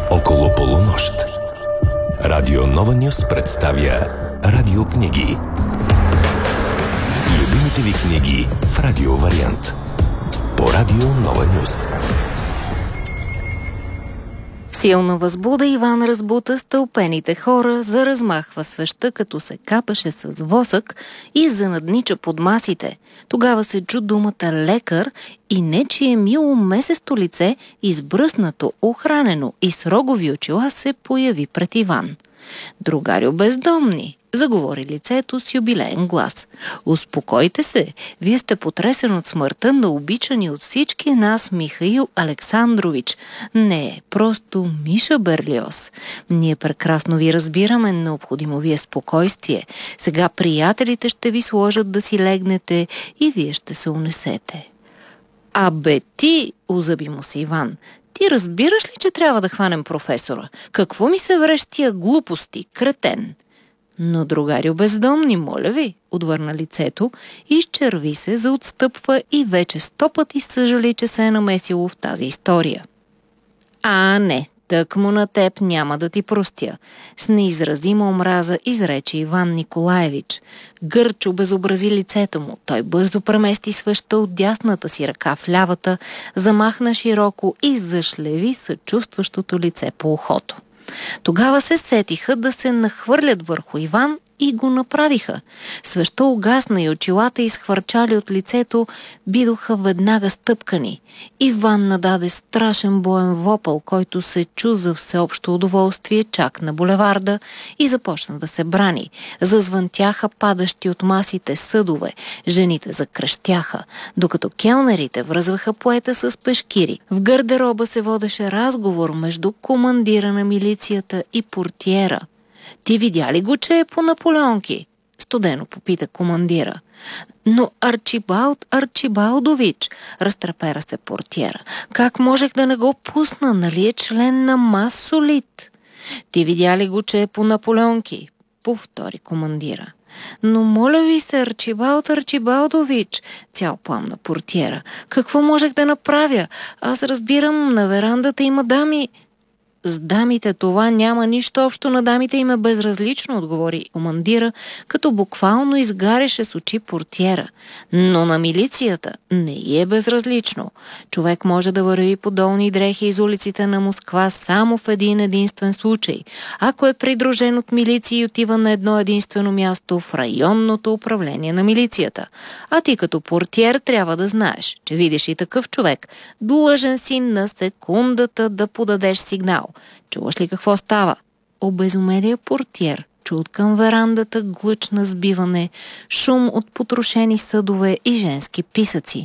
около полунощ. Радио Нова Нюс представя радиокниги. Любимите ви книги в радиовариант. По Радио Нова Нюс. В силна възбуда Иван разбута стълпените хора, заразмахва свеща, като се капаше с восък и занаднича под масите. Тогава се чу думата лекар и нечие мило месесто лице, избръснато, охранено и с рогови очила, се появи пред Иван. „Другарю бездомни“, заговори лицето с юбилеен глас. „Успокойте се, вие сте потресен от смъртта на обичани от всички нас Михаил Александрович. Не, просто Миша Берлиоз. Ние прекрасно ви разбираме, необходимо ви е спокойствие. Сега приятелите ще ви сложат да си легнете и вие ще се унесете.“ „Абе ти“, озъби му се Иван, „ти разбираш ли, че трябва да хванем професора? Какво ми се вреш тия глупости, кретен?“ „Но, другарю бездомни, моля ви“, отвърна лицето, изчерви се, заотстъпва и вече 100 пъти съжали, че се е намесило в тази история. „А, не, тъкмо на теб няма да ти простя“, с неизразима омраза изрече Иван Николаевич. Гърч обезобрази лицето му. Той бързо премести свеща от дясната си ръка в лявата, замахна широко и зашлеви съчувстващото лице по ухото. Тогава се сетиха да се нахвърлят върху Иван и го направиха. Свеща угасна и очилата, изхвърчали от лицето, бидоха веднага стъпкани. Иван нададе страшен боен вопъл, който се чу за всеобщо удоволствие чак на булеварда и започна да се брани. Зазвънтяха падащи от масите съдове, жените закрещяха, докато келнерите връзваха поета с пешкири. В гардероба се водеше разговор между командира на милицията и портиера. „Ти видя ли го, че е по Наполеонки?“ студено попита командира. „Но Арчибалд Арчибалдович“, разтрепера се портиера. „Как можех да не го пусна? Нали е член на Масолит?“ „Ти видя ли го, че е по Наполеонки?“ повтори командира. „Но моля ви се, Арчибалд Арчибалдович“, цял пламна портиера. „Какво можех да направя? Аз разбирам, на верандата има дами.“ „С дамите това няма нищо общо, на дамите им е безразлично“, отговори командира, като буквално изгаряше с очи портиера. „Но на милицията не й е безразлично. Човек може да върви по долни дрехи из улиците на Москва само в един единствен случай, ако е придружен от милиция и отива на едно единствено място в районното управление на милицията. А ти като портиер трябва да знаеш, че видиш и такъв човек, длъжен си на секундата да подадеш сигнал. Чуваш ли какво става?“ Обезумелия портиер чу откъм верандата глъч на сбиване, шум от потрошени съдове и женски писъци.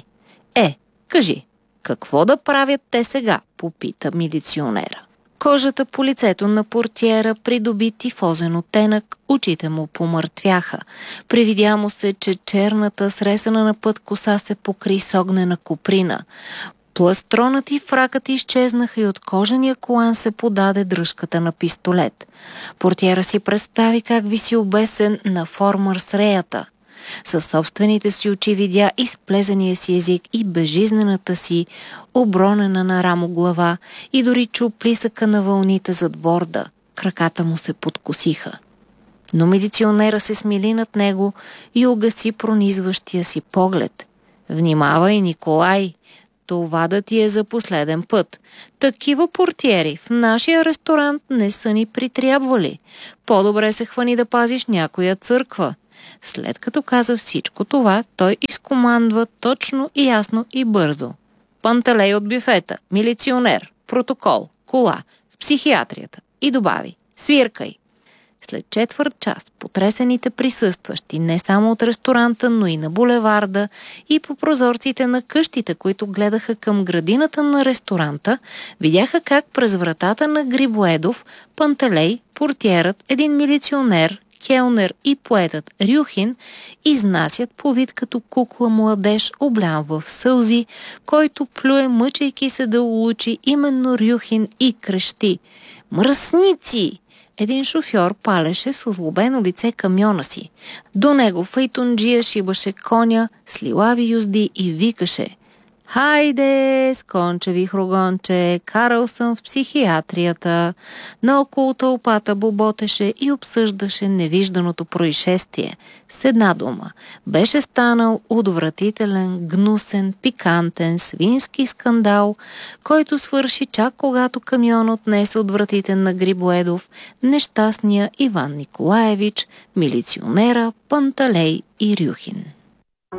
Кажи, какво да правят те сега?“ попита милиционера. Кожата по лицето на портиера придоби тифозен оттенък, очите му помъртвяха. Привидя му се, че черната сресана на път коса се покри с огнена коприна. Пластронът и фракът изчезнаха и от кожения колан се подаде дръжката на пистолет. Портиера си представи как виси обесен на формър с реята. Със собствените си очи видя изплезания си език и безжизнената си, обронена на рамо глава, и дори чу плисъка на вълните зад борда. Краката му се подкосиха. Но милиционера се смили над него и угаси пронизващия си поглед. „Внимавай, Николай! Това да ти е за последен път. Такива портиери в нашия ресторант не са ни притрябвали. По-добре се хвани да пазиш някоя църква.“ След като каза всичко това, той изкомандва точно и ясно и бързо: „Панталей от бюфета, милиционер, протокол, кола, с психиатрията“, и добави: „Свиркай!“ След четвърт час потресените присъстващи не само от ресторанта, но и на булеварда и по прозорците на къщите, които гледаха към градината на ресторанта, видяха как през вратата на Грибоедов, Панталей, портиерът, един милиционер, келнер и поетът Рюхин изнасят по вид като кукла младеж, облян в сълзи, който плюе, мъчейки се да улучи именно Рюхин, и крещи: „Мръсници!“ Един шофьор палеше с озлобено лице камиона си. До него файтонджия шибаше коня с лилави юзди и викаше: Хайде, сконче вихрогонче, карал съм в психиатрията. Наоколо тълпата боботеше и обсъждаше невижданото происшествие. С една дума, беше станал отвратителен, гнусен, пикантен, свински скандал, който свърши чак когато камион отнесе отвратителен на Грибоедов нещастния Иван Николаевич, милиционера Панталей и Рюхин.